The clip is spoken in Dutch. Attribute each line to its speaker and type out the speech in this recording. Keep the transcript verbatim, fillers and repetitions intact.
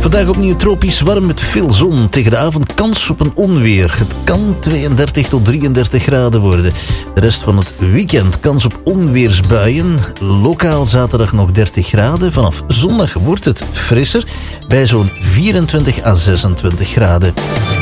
Speaker 1: Vandaag opnieuw tropisch warm met veel zon. Tegen de avond kans op een onweer. Het kan tweeëndertig tot drieëndertig graden worden. De rest van het weekend kans op onweersbuien. Lokaal zaterdag nog dertig graden. Vanaf zondag wordt het frisser bij zo'n vierentwintig à zesentwintig graden.